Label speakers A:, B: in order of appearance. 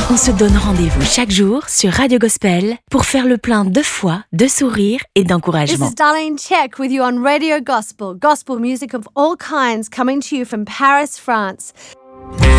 A: On se donne rendez-vous chaque jour sur Radio Gospel pour faire le plein de foi, de sourire et d'encouragement.
B: This is Darlene Check with you on Radio Gospel. Gospel music of all kinds coming to you from Paris, France.